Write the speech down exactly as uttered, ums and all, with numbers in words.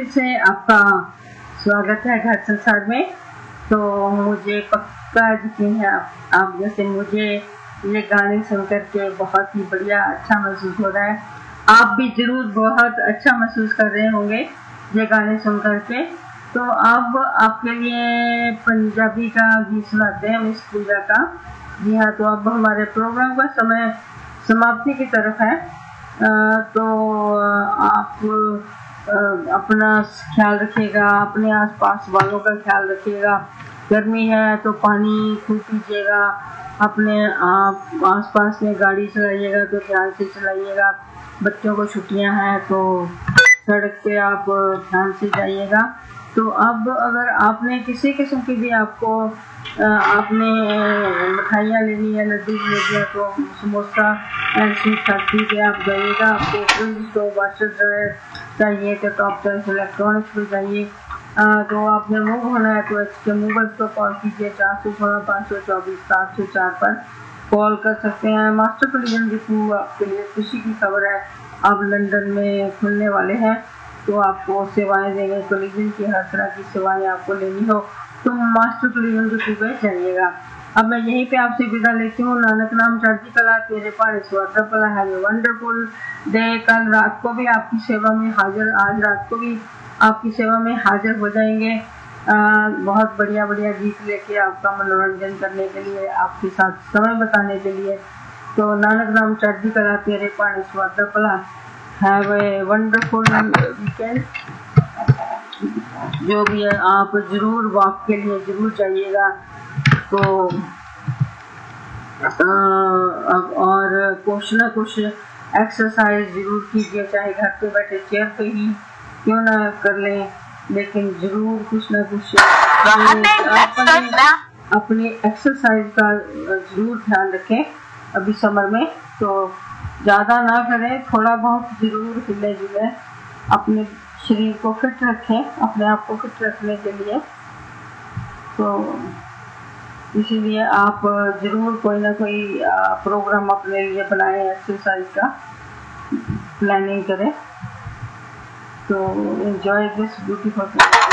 फिर से आपका स्वागत है घर संसार में। तो मुझे पक्का यकीन है आप, आप जैसे मुझे ये गाने सुनकर के बहुत ही बढ़िया अच्छा महसूस हो रहा है, आप भी जरूर बहुत अच्छा महसूस कर रहे होंगे ये गाने सुन करके। तो अब आपके लिए पंजाबी का गीत सुनाते हैं मिस पूजा का। जी हाँ, तो अब हमारे प्रोग्राम का समय समाप्ति की तरफ है। आ, तो आप आ, अपना ख्याल रखिएगा, अपने आसपास वालों का ख्याल रखिएगा। गर्मी है तो पानी खूब पीजिएगा, अपने आप आसपास में गाड़ी चलाइएगा तो ध्यान से चलाइएगा। बच्चों को छुट्टियां हैं तो सड़क पे आप ध्यान से जाइएगा। तो अब अगर आपने किसी किस्म की भी आपको आपने मिठाइयाँ लेनी है, लड्डू ले लिया, तो समोसा एंड स्वीट फैक्ट्री पे आप जाइएगा। आपको फ्रिज तो वाशर ड्रायर चाहिए तो टॉप टेंस इलेक्ट्रॉनिक्स पे जाइए। तो आपने मूव होना है तो इसके मूवर्स को कॉल कीजिए चार सौ सोलह पाँच सौ चौबीस सात सौ चार पर कॉल कर सकते हैं। मास्टर प्रोविजन की आपके लिए खुशी की खबर है, आप लंदन में खुलने वाले हैं तो आपको सेवाएं देंगे। कोलिजन की हर तरह की सेवाएं आपको लेनी हो तो मास्टर कोलिजन के थ्रू पे जाइएगा। अब मैं यहीं पे आपसे विदा लेती हूँ। नानक नाम चढ़ती कला तेरे पार स्वागत कला है वंडरफुल डे। कल रात को भी आपकी सेवा में हाजिर आज रात को भी आपकी सेवा में हाजिर हो जाएंगे। आ, बहुत बढ़िया बढ़िया गीत लेके आपका मनोरंजन करने के लिए, आपके साथ समय बताने के लिए। तो नानक नाम चढ़ती कला तेरे पार स्वागत कला। Have a wonderful weekend. जो भी है आप जरूर वॉक के लिए जरूर जाइएगा। तो आ, और कुछ ना कुछ एक्सरसाइज जरूर कीजिए, चाहे घर पे बैठे चेयर पे ही क्यों ना कर लें, लेकिन जरूर कुछ ना कुछ अपने अपनी एक्सरसाइज का जरूर ध्यान रखें अभी समर में। तो ज़्यादा ना करें, थोड़ा बहुत जरूर हिले जुले, अपने शरीर को फिट रखें, अपने आप को फिट रखने के लिए। तो इसीलिए आप ज़रूर कोई ना कोई प्रोग्राम अपने लिए बनाएं, एक्सरसाइज का प्लानिंग करें। तो एंजॉय दिस ब्यूटीफुल